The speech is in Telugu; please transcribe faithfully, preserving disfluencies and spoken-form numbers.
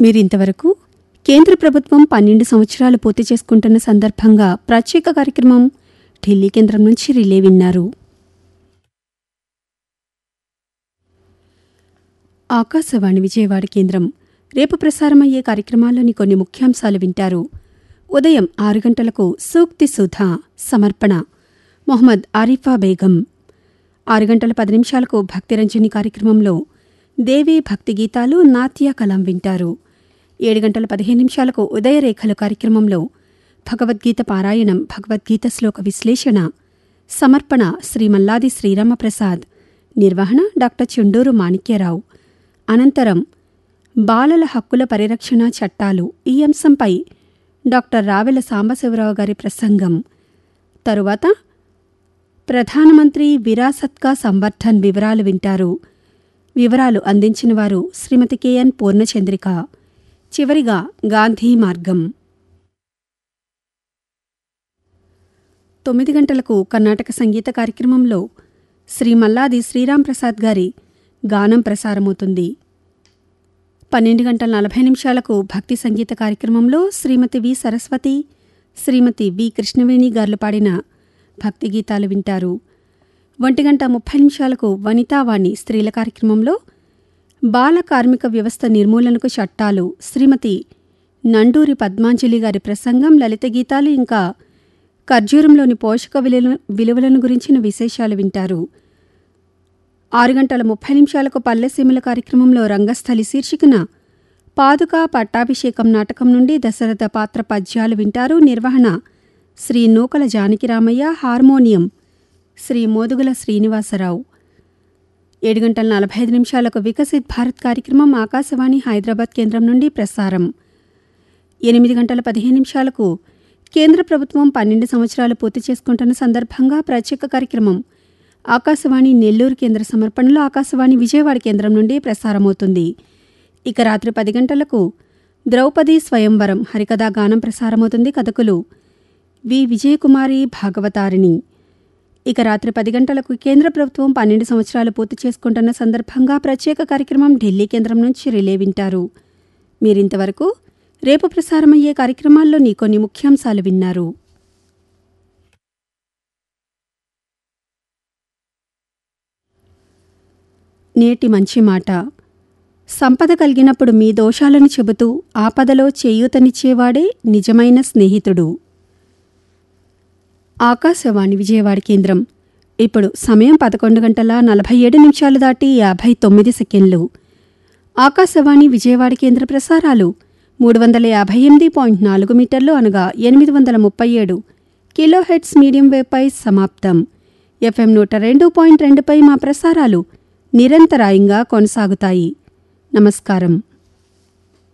మీరింతవరకు కేంద్ర ప్రభుత్వం పన్నెండు సంవత్సరాలు పూర్తి చేసుకుంటున్న సందర్భంగా ప్రత్యేక కార్యక్రమం ఢిల్లీ కేంద్రం నుంచి రిలే విన్నారు. ఆకాశవాణి విజయవాడ కేంద్రం రేపు ప్రసారమయ్యే కార్యక్రమాల్లోని కొన్ని ముఖ్యాంశాలు వింటారు. ఉదయం ఆరు గంటలకు సూక్తి సుధా సమర్పణ మొహమ్మద్ ఆరిఫా బేగం. ఆరు గంటల పది నిమిషాలకు భక్తిరంజని కార్యక్రమంలో దేవీ భక్తి గీతాలు నాట్య కలాం వింటారు. ఏడు గంటల పదిహేను నిమిషాలకు ఉదయరేఖలు కార్యక్రమంలో భగవద్గీత పారాయణం, భగవద్గీత శ్లోక విశ్లేషణ, సమర్పణ శ్రీ మల్లాది శ్రీరామప్రసాద్, నిర్వహణ డాక్టర్ చుండూరు మాణిక్యరావు. అనంతరం బాలల హక్కుల పరిరక్షణ చట్టాలు ఈ అంశంపై డాక్టర్ రావెల సాంబశివరావు గారి ప్రసంగం. తరువాత ప్రధానమంత్రి విరాసత్ కా సంవర్ధన్ వివరాలు వింటారు. వివరాలు అందించిన వారు శ్రీమతి కెఎన్ పూర్ణచంద్రిక. చివరిగా గాంధీ మార్గం. తొమ్మిది గంటలకు కర్ణాటక సంగీత కార్యక్రమంలో శ్రీ మల్లాది శ్రీరాంప్రసాద్ గారి గానం ప్రసారమవుతుంది. పన్నెండు గంటల నలభై నిమిషాలకు భక్తి సంగీత కార్యక్రమంలో శ్రీమతి వి సరస్వతి, శ్రీమతి వి కృష్ణవేణి గార్లు పాడిన భక్తి గీతాలు వింటారు. ఒంటి గంట ముప్పై నిమిషాలకు వనితావాణి స్త్రీల కార్యక్రమంలో బాల కార్మిక వ్యవస్థ నిర్మూలనకు చట్టాలు శ్రీమతి నండూరి పద్మాంజలి గారి ప్రసంగం, లలిత గీతాలు, ఇంకా ఖర్జూరంలోని పోషక విలువ విలువలను గురించిన విశేషాలు వింటారు. ఆరు గంటల ముప్పై నిమిషాలకు పల్లెసీమల కార్యక్రమంలో రంగస్థలి శీర్షికన పాదుకా పట్టాభిషేకం నాటకం నుండి దశరథ పాత్ర పద్యాలు వింటారు. నిర్వహణ శ్రీ నూకల జానకిరామయ్య. హార్మోనియం శ్రీ మోదుగుల శ్రీనివాసరావు. ఏడు గంటల నలభై ఐదు నిమిషాలకు వికసిత్ భారత్ కార్యక్రమం ఆకాశవాణి హైదరాబాద్ కేంద్రం నుండి ప్రసారం. ఎనిమిది గంటల పదిహేను నిమిషాలకు కేంద్ర ప్రభుత్వం పన్నెండు సంవత్సరాలు పూర్తి చేసుకుంటున్న సందర్భంగా ప్రత్యేక కార్యక్రమం ఆకాశవాణి నెల్లూరు కేంద్ర సమర్పణలో ఆకాశవాణి విజయవాడ కేంద్రం నుండి ప్రసారమవుతుంది. ఇక రాత్రి పది గంటలకు ద్రౌపది స్వయంవరం హరికథా గానం ప్రసారమవుతుంది. కథకులు వి విజయకుమారి భాగవతారిణి. ఇక రాత్రి పది గంటలకు కేంద్ర ప్రభుత్వం పన్నెండు సంవత్సరాలు పూర్తి చేసుకుంటున్న సందర్భంగా ప్రత్యేక కార్యక్రమం ఢిల్లీ కేంద్రం నుంచి రిలే వింటారు. మీరింతవరకు రేపు ప్రసారమయ్యే కార్యక్రమాల్లోని కొన్ని ముఖ్యాంశాలు విన్నారు. నేటి మంచి మాట. సంపద కలిగినప్పుడు మీ దోషాలను చెబుతూ ఆపదలో చేయూతనిచ్చేవాడే నిజమైన స్నేహితుడు. ఆకాశవాణి విజయవాడ కేంద్రం. ఇప్పుడు సమయం పదకొండు గంటల నలభై ఏడు నిమిషాలు దాటి యాభై తొమ్మిది సెకండ్లు. ఆకాశవాణి విజయవాడ కేంద్ర ప్రసారాలు మూడు వందల యాభై ఎనిమిది పాయింట్ నాలుగు మీటర్లు అనగా ఎనిమిది వందల ముప్పై ఏడు కిలో హెడ్స్ మీడియం వేవ్పై సమాప్తం. ఎఫ్ఎం నూట రెండు పాయింట్ రెండుపై మా ప్రసారాలు నిరంతరాయంగా కొనసాగుతాయి. నమస్కారం.